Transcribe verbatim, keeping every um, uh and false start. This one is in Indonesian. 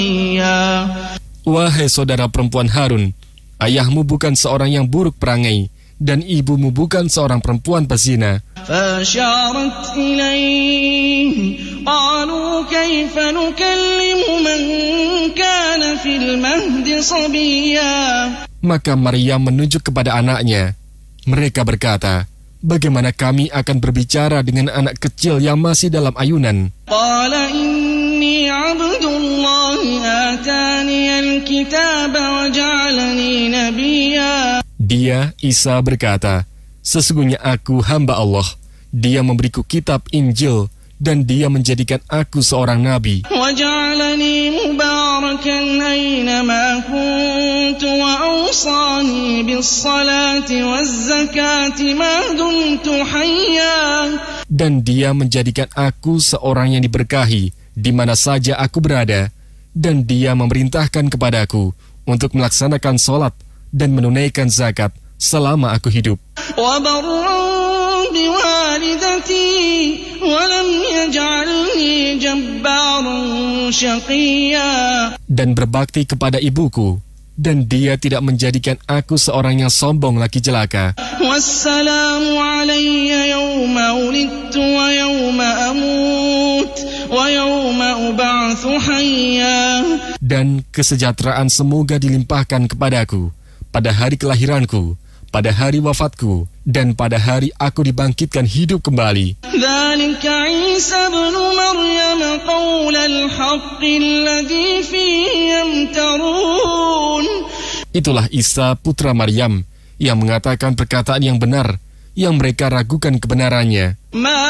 Wahai saudara perempuan Harun, ayahmu bukan seorang yang buruk perangai, dan ibumu bukan seorang perempuan pezina. فأشارت إليه قالوا كيف نكلم من كان في المهد صبيا. Maka Maryam menunjuk kepada anaknya. Mereka berkata, bagaimana kami akan berbicara dengan anak kecil yang masih dalam ayunan? قال إني عبد الله آتاني الكتاب وجعلني نبيا. Dia, Isa, berkata, sesungguhnya aku hamba Allah. Dia memberiku kitab Injil, dan dia menjadikan aku seorang nabi. وجعلني مباركا أينما كنت وأوصاني بالصلاة والزكاة ما دمت حيا. Dan dia menjadikan aku seorang yang diberkahi di mana saja aku berada, dan dia memerintahkan kepadaku untuk melaksanakan sholat dan menunaikan zakat selama aku hidup. وبرا بوالدتي ولم يجعلني جبارا شقيا. Dan berbakti kepada ibuku, dan dia tidak menjadikan aku seorang yang sombong lagi celaka. والسلام علي يوم ولدت ويوم أموت ويوم أبعث حيا. Dan kesejahteraan semoga dilimpahkan kepadaku pada hari kelahiranku, pada hari wafatku, dan pada hari aku dibangkitkan hidup kembali. ذلك عيسى ابن مريم قول الحق الذي فيه يمترون. Itulah Isa putra Maryam yang mengatakan perkataan yang benar yang mereka ragukan kebenarannya. ما